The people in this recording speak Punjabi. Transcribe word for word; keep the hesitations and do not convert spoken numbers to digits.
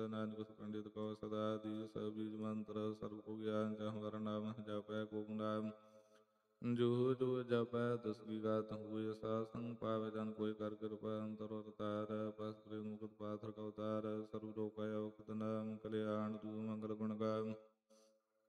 ਕੀਤਾ ਨਾਨਕ ਪੰਡਿਤ ਕੋ ਸਦਾ ਦੀ ਸਭ ਬੀਜ ਮੰਤਰ ਸਰਬ ਕੋ ਗਿਆਨ ਜਹ ਹਰ ਨਾਮ ਜਪੈ ਕੋ ਨਾਮ ਜੋ ਜੋ ਜਪੈ ਦਸ ਕੀ ਗਾਤ ਹੋਏ ਸਾ ਸੰਗ ਪਾਵੈ ਜਨ ਕੋਈ ਕਰ ਕਿਰਪਾ ਅੰਤਰ ਤਾਰ ਪਸ